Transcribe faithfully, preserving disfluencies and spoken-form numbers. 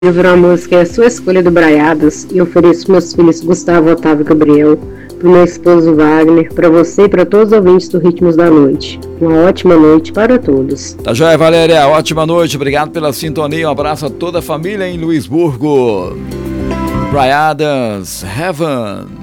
Eu virou a música é a sua escolha do Braiados e ofereço para meus filhos Gustavo, Otávio e Gabriel, para o meu esposo Wagner, para você e para todos os ouvintes do Ritmos da Noite. Uma ótima noite para todos. Tá joia, Valéria. Ótima noite. Obrigado pela sintonia. Um abraço a toda a família em Luisburgo. Braiadas, Heaven.